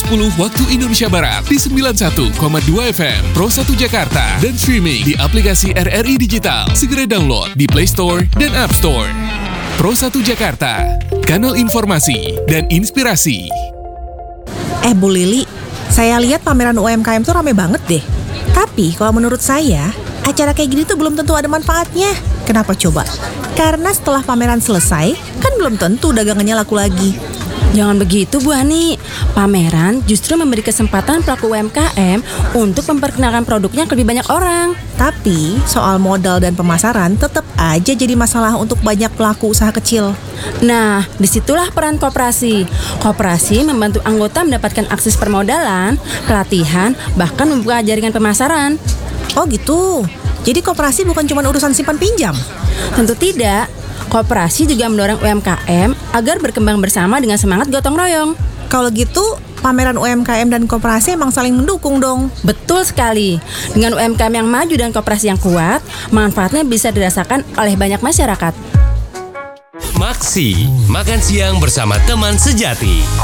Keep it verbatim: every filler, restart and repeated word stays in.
puluh waktu Indonesia Barat di sembilan puluh satu koma dua F M Pro satu Jakarta dan streaming di aplikasi R R I Digital. Segera download di Play Store dan App Store. Pro satu Jakarta, kanal informasi dan inspirasi. Eh Bu Lili, saya lihat pameran U M K M tuh rame banget deh. Tapi kalau menurut saya, acara kayak gini tuh belum tentu ada manfaatnya. Kenapa coba? Karena setelah pameran selesai, kan belum tentu dagangannya laku lagi. Jangan begitu Bu Hani, pameran justru memberi kesempatan pelaku U M K M untuk memperkenalkan produknya ke lebih banyak orang. Tapi soal modal dan pemasaran tetap aja jadi masalah untuk banyak pelaku usaha kecil. Nah, disitulah peran koperasi. Koperasi membantu anggota mendapatkan akses permodalan, pelatihan, bahkan membuka jaringan pemasaran. Oh gitu, jadi koperasi bukan cuma urusan simpan pinjam? Tentu tidak. Koperasi juga mendorong U M K M agar berkembang bersama dengan semangat gotong royong. Kalau gitu, pameran U M K M dan koperasi emang saling mendukung dong. Betul sekali. Dengan U M K M yang maju dan koperasi yang kuat, manfaatnya bisa dirasakan oleh banyak masyarakat. Maksi, makan siang bersama teman sejati.